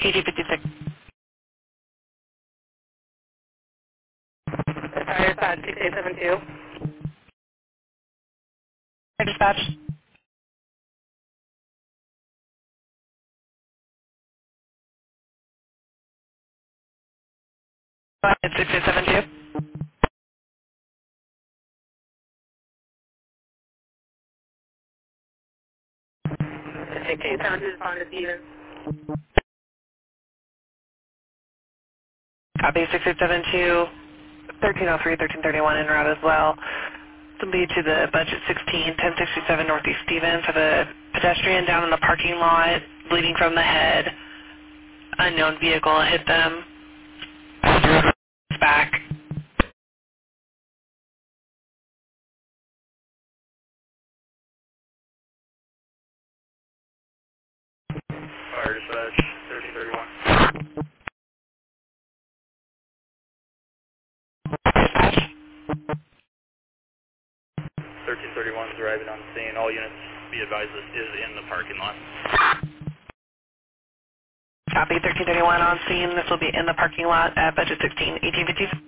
ET56. Tire 6872. Dispatch. It's 6872. Okay, 72 respond to Stevens. Copy 6872. 1303, 1331 en route as well. This will be to the budget 16, 1067 Northeast Stevens for the pedestrian down in the parking lot, bleeding from the head. Unknown vehicle hit them. Back. Fire dispatch 1331. 1331 is arriving on scene. All units be advised this is in the parking lot. Copy 1331 on scene. This will be in the parking lot at budget 16, 1850.